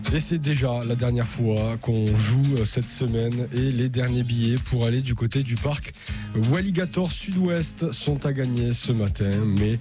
Et c'est déjà la dernière fois qu'on joue cette semaine et les derniers billets pour aller du côté du parc Walligator Sud-Ouest sont à gagner ce matin. Mais,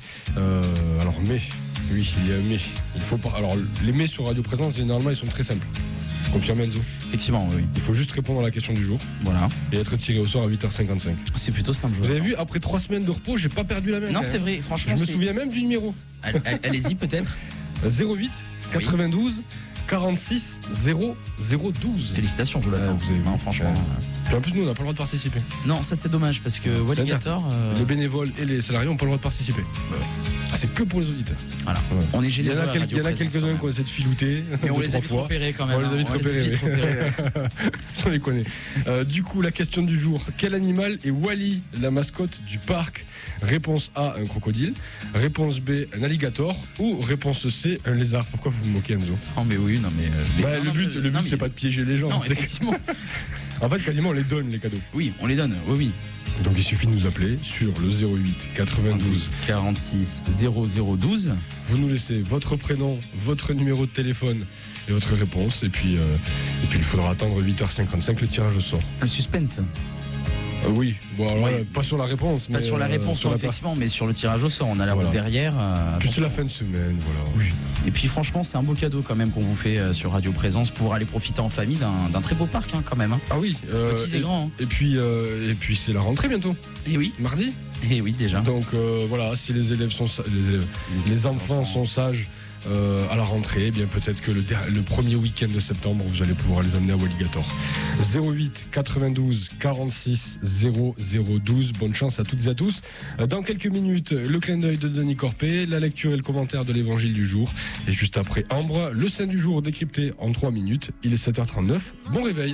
oui, il y a mais. Il faut pas. Alors, les mais sur Radio Présence, généralement, ils sont très simples. Confirme Enzo? Effectivement, oui. Il faut juste répondre à la question du jour. Voilà. Et être tiré au sort à 8h55. C'est plutôt simple. Vous avez vu, après 3 semaines de repos, j'ai pas perdu la main. Non, c'est vrai, franchement. Je me souviens même du numéro. Allez-y, peut-être. 08 92 46 00 12. Félicitations, je l'attends. Vous avez vu, non, franchement. Puis en plus, nous, on n'a pas le droit de participer. Non, ça c'est dommage parce que Walligator. Les bénévoles et les salariés n'ont pas le droit de participer. C'est que pour les auditeurs. Voilà. Ouais. On est généreux. Il y en a quelques-uns qui ont essayé de filouter. Mais on les a vite repérés quand même. On les a vite repérés. On les connaît. Du coup, la question du jour. Quel animal est Wally, la mascotte du parc? Réponse A, un crocodile. Réponse B, un alligator. Ou réponse C, un lézard. Pourquoi vous vous moquez, Enzo? Oh, mais oui, non, mais. Le but, c'est pas de piéger les gens. Non, effectivement. En fait, quasiment, on les donne, les cadeaux. Oui, on les donne, oui. Donc, il suffit de nous appeler sur le 08 92 46 0012. Vous nous laissez votre prénom, votre numéro de téléphone et votre réponse. Et puis il faudra attendre 8h55 le tirage au sort. Un suspense. Oui, bon, alors, pas sur la réponse. Pas sur la réponse, effectivement, mais sur le tirage au sort. On a la route derrière. Puis c'est la fin de semaine, voilà. Oui. Et puis franchement, c'est un beau cadeau quand même qu'on vous fait sur Radio Présence pour aller profiter en famille d'un très beau parc quand même. Ah oui. Petit et grand. Et puis c'est la rentrée bientôt. Et oui. Mardi. Et oui, déjà. Donc voilà, si les élèves sont les enfants sont sages. À la rentrée, eh bien peut-être que le premier week-end de septembre, vous allez pouvoir les amener à Walligator. 08 92 46 00 12. Bonne chance à toutes et à tous. Dans quelques minutes, le clin d'œil de Denis Corpé, la lecture et le commentaire de l'évangile du jour. Et juste après Ambre, le saint du jour décrypté en 3 minutes. Il est 7h39. Bon réveil.